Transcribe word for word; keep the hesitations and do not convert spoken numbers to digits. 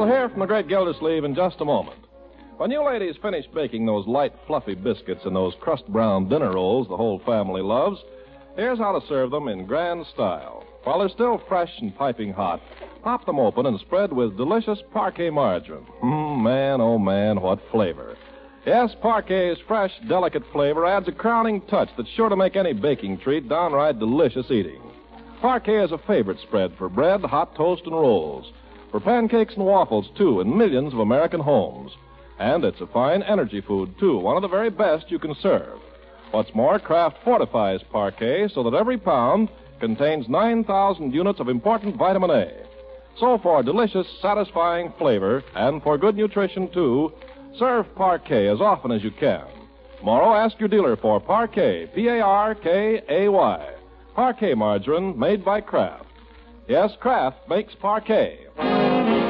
We'll hear from the great Gildersleeve in just a moment. When you ladies finish baking those light, fluffy biscuits and those crust-brown dinner rolls the whole family loves, here's how to serve them in grand style. While they're still fresh and piping hot, pop them open and spread with delicious Parquet margarine. Mmm, man, oh man, what flavor. Yes, Parquet's fresh, delicate flavor adds a crowning touch that's sure to make any baking treat downright delicious eating. Parquet is a favorite spread for bread, hot toast, and rolls. For pancakes and waffles, too, in millions of American homes. And it's a fine energy food, too, one of the very best you can serve. What's more, Kraft fortifies Parquet so that every pound contains nine thousand units of important vitamin A. So for delicious, satisfying flavor, and for good nutrition, too, serve Parquet as often as you can. Tomorrow, ask your dealer for Parquet, P A R K A Y. Parquet margarine made by Kraft. Yes, Kraft makes Parquet.